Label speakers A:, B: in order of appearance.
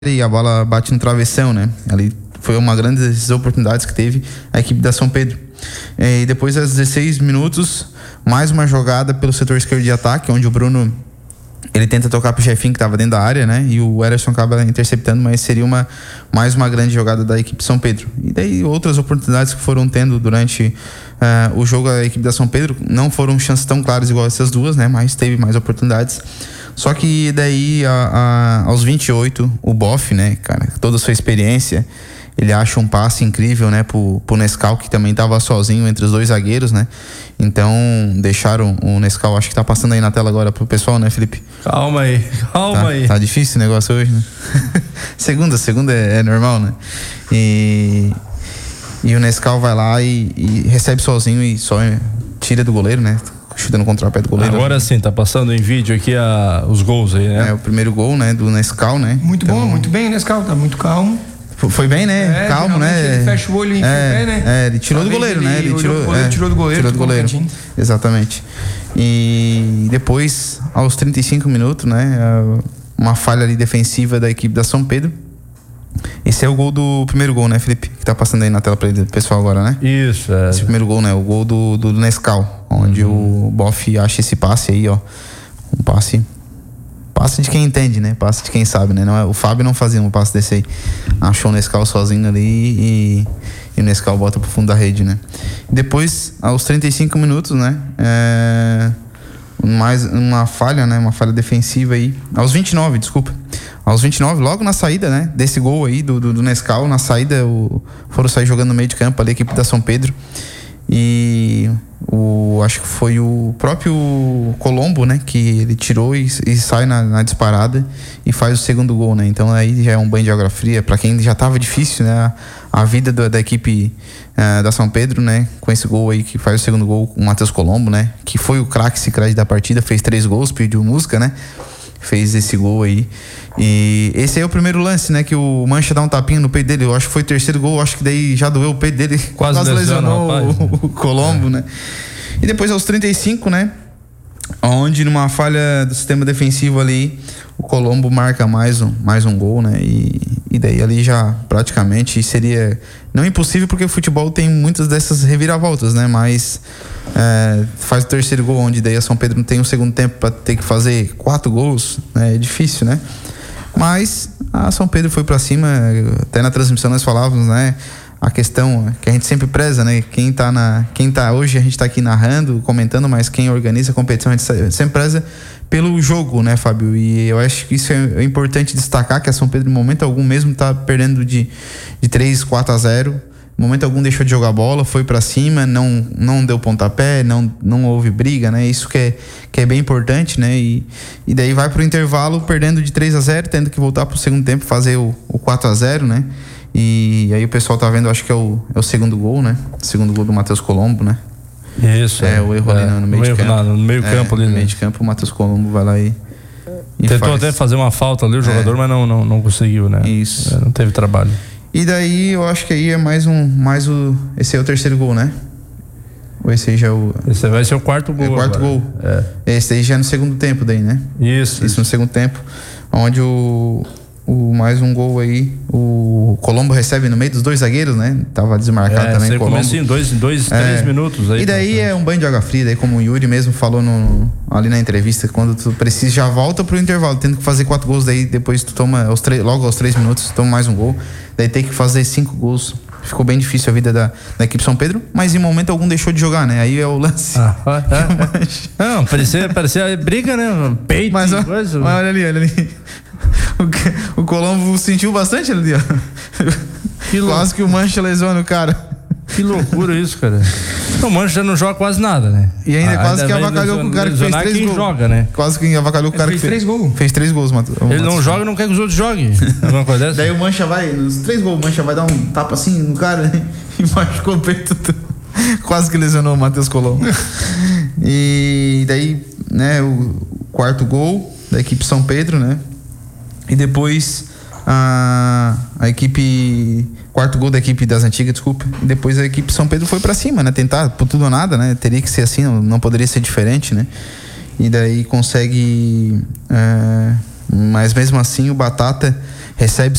A: e a bola bate no travessão, né? Ali foi uma grande das oportunidades que teve a equipe da São Pedro. E depois, aos 16 minutos, mais uma jogada pelo setor esquerdo de ataque, onde o Bruno ele tenta tocar pro Jefinho, que estava dentro da área, né? E o Ederson acaba interceptando, mas seria mais uma grande jogada da equipe de São Pedro. E daí outras oportunidades que foram tendo durante o jogo da equipe da São Pedro, não foram chances tão claras igual essas duas, né? Mas teve mais oportunidades. Só que daí, aos 28, o Boff, né, cara, toda a sua experiência, ele acha um passe incrível, né, pro Nescau, que também tava sozinho entre os dois zagueiros, né? Então, deixaram o Nescau, acho que tá passando aí na tela agora pro pessoal, né, Felipe?
B: Calma aí.
A: Tá difícil o negócio hoje, né? segunda é normal, né? E o Nescau vai lá e recebe sozinho e só tira do goleiro, né? Chutando contra o pé do goleiro.
B: Agora sim, tá passando em vídeo aqui os gols aí, né?
A: O primeiro gol, né, do Nescau, né?
C: Muito bom, muito bem, Nescau, tá muito calmo.
A: Foi bem, né? Calmo, né?
C: Ele fecha o olho e enfia o pé, né?
A: Ele tirou do goleiro, né? Ele
C: tirou do goleiro.
A: Exatamente. E depois, aos 35 minutos, né? Uma falha ali defensiva da equipe da São Pedro. Esse é o gol do primeiro gol, né, Felipe? Que tá passando aí na tela pra ele, pessoal, agora, né?
B: Isso, é.
A: Esse primeiro gol, né? O gol do Nescau, onde o Boff acha esse passe aí, ó. Um passe de quem entende, né? Passe de quem sabe, né? Não é, o Fábio não fazia um passe desse aí. Achou o Nescau sozinho ali e o Nescau bota pro fundo da rede, né? Depois, aos 35 minutos, né? Mais uma falha, né? Uma falha defensiva aí. Aos 29, desculpa. Aos 29, logo na saída, né? Desse gol aí do Nescau, na saída, foram sair jogando no meio de campo ali, a equipe da São Pedro. E acho que foi o próprio Colombo, né? Que ele tirou e sai na disparada e faz o segundo gol, né? Então aí já é um banho de água fria para quem já tava difícil, né? A vida da equipe da São Pedro, né? Com esse gol aí que faz o segundo gol, o Matheus Colombo, né? Que foi o craque da partida, fez 3 gols, pediu música, né? Fez esse gol aí. E esse aí é o primeiro lance, né? Que o Mancha dá um tapinha no peito dele. Eu acho que foi o terceiro gol, acho que daí já doeu o peito dele. Quase lesionou o Colombo, né? E depois aos 35, né? Onde numa falha do sistema defensivo ali, o Colombo marca mais um gol, né? E daí ali já praticamente seria não impossível, porque o futebol tem muitas dessas reviravoltas, né? Mas faz o terceiro gol, onde daí a São Pedro não tem um segundo tempo para ter que fazer 4 gols, né? É difícil, né? Mas a São Pedro foi para cima. Até na transmissão nós falávamos, né? A questão que a gente sempre preza, né? Hoje a gente tá aqui narrando, comentando, mas quem organiza a competição, a gente sempre preza pelo jogo, né, Fábio? E eu acho que isso é importante destacar, que a São Pedro, em momento algum, mesmo tá perdendo de 3, 4-0, em momento algum deixou de jogar bola, foi pra cima, não deu pontapé, não houve briga, né? Isso que é bem importante, né? E daí vai pro intervalo perdendo de 3-0, tendo que voltar pro segundo tempo, fazer o 4-0, né? E aí o pessoal tá vendo, acho que é o segundo gol, né? O segundo gol do Matheus Colombo, né?
B: Isso.
A: O erro ali no meio de campo.
B: No meio campo ali.
A: No meio de campo, o Matheus Colombo vai lá e
B: tentou até fazer uma falta ali, o jogador, mas não conseguiu, né?
A: Isso.
B: Não teve trabalho.
A: E daí eu acho que aí é esse é o terceiro gol, né? Ou esse aí já é o...
B: Esse vai ser o quarto gol.
A: É o quarto gol. Esse aí já é no segundo tempo daí, né?
B: Isso
A: no segundo tempo, onde mais um gol aí, o Colombo recebe no meio dos dois zagueiros, né? Tava desmarcado também o Colombo.
B: Comecinho, 3 minutos aí.
A: E daí é um banho de água fria, daí como o Yuri mesmo falou ali na entrevista, quando tu precisa, já volta pro intervalo, tendo que fazer 4 gols, daí depois tu toma logo aos 3 minutos, tu toma mais um gol, daí tem que fazer 5 gols. Ficou bem difícil a vida da equipe São Pedro, mas em momento algum deixou de jogar, né? Aí é o lance.
B: Não, parecia briga, né? Peito,
A: mas
B: coisa.
A: Olha ali. O Colombo sentiu bastante ali, ó. Quase que o Mancha lesiona o cara.
B: Que loucura isso, cara. O Mancha já não joga quase nada, né?
A: E ainda quase que avacalhou com o cara que fez 3 gols.
B: Joga, né?
A: Quase que avacalhou com o cara que fez 3 gols. Fez 3 gols, Matheus.
B: Ele não joga e não quer que os outros joguem. Alguma coisa dessa?
A: Daí o Mancha nos 3 gols, o Mancha vai dar um tapa assim no cara, né? E machucou o peito. Quase que lesionou o Matheus Colombo. E daí, né, o quarto gol da equipe São Pedro, né? E depois a equipe... Quarto gol da equipe das antigas, desculpa. E depois a equipe São Pedro foi pra cima, né? Tentar por tudo ou nada, né? Teria que ser assim, não poderia ser diferente, né? E daí consegue... mas mesmo assim o Batata recebe